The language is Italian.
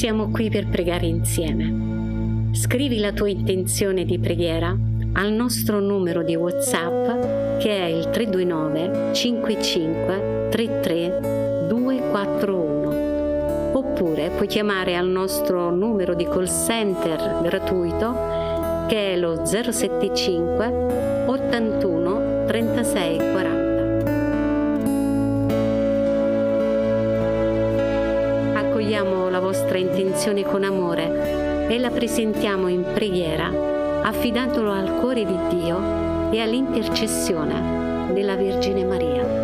siamo qui per pregare insieme. Scrivi la tua intenzione di preghiera al nostro numero di WhatsApp che è il 329 55 33 241, oppure puoi chiamare al nostro numero di call center gratuito che è lo 075 81 36 40. Accogliamo la vostra intenzione con amore e la presentiamo in preghiera, affidandolo al cuore di Dio e all'intercessione della Vergine Maria.